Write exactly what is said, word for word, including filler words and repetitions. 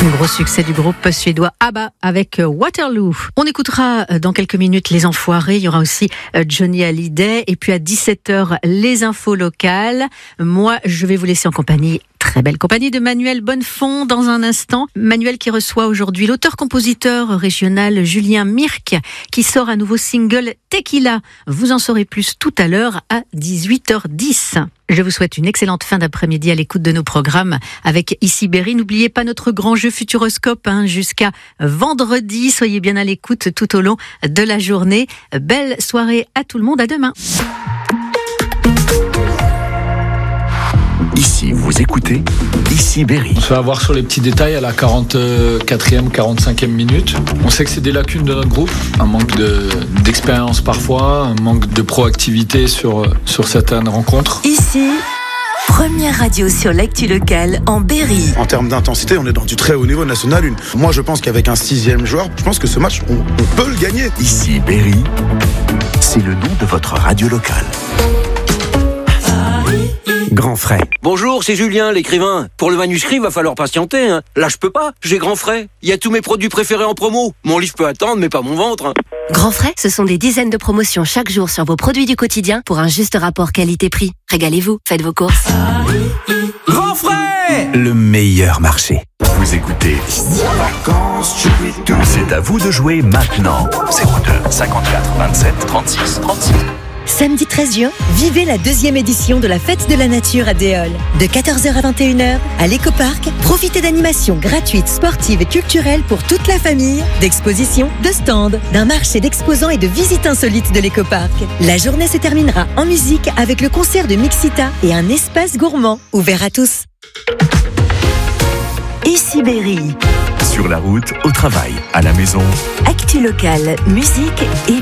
Gros succès du groupe suédois ABBA avec Waterloo. On écoutera dans quelques minutes Les Enfoirés. Il y aura aussi Johnny Hallyday. Et puis à dix-sept heures, les infos locales. Moi, je vais vous laisser en compagnie, très belle compagnie, de Manuel Bonnefond dans un instant. Manuel qui reçoit aujourd'hui l'auteur-compositeur régional Julien Mirc, qui sort un nouveau single Tequila. Vous en saurez plus tout à l'heure à dix-huit heures dix. Je vous souhaite une excellente fin d'après-midi à l'écoute de nos programmes avec Ici Berry. N'oubliez pas notre grand jeu Futuroscope hein, jusqu'à vendredi. Soyez bien à l'écoute tout au long de la journée. Belle soirée à tout le monde. À demain. Ici, vous écoutez Ici Berry. On se fait avoir sur les petits détails à la quarante-quatrième, quarante-cinquième minute. On sait que c'est des lacunes de notre groupe, un manque de, d'expérience parfois, un manque de proactivité sur, sur certaines rencontres. Ici, première radio sur l'actu locale en Berry. En termes d'intensité, on est dans du très haut niveau national un. Moi, je pense qu'avec un sixième joueur, je pense que ce match, on, on peut le gagner. Ici Berry, c'est le nom de votre radio locale. Grand Frais. Bonjour, c'est Julien, l'écrivain. Pour le manuscrit, va falloir patienter. Hein. Là, je peux pas. J'ai Grand Frais. Il y a tous mes produits préférés en promo. Mon livre peut attendre, mais pas mon ventre. Hein. Grand Frais, ce sont des dizaines de promotions chaque jour sur vos produits du quotidien pour un juste rapport qualité-prix. Régalez-vous, faites vos courses. Grand Frais, le meilleur marché. Vous écoutez C'est à vous de jouer maintenant. zéro deux cinquante-quatre vingt-sept trente-six trente-six. Samedi treize juin, vivez la deuxième édition de la Fête de la Nature à Déol. De quatorze heures à vingt et une heures, à l'écoparc, profitez d'animations gratuites, sportives et culturelles pour toute la famille, d'expositions, de stands, d'un marché d'exposants et de visites insolites de l'écoparc. La journée se terminera en musique avec le concert de Mixita et un espace gourmand ouvert à tous. Ici Berry. Sur la route, au travail, à la maison. Actu locale, musique et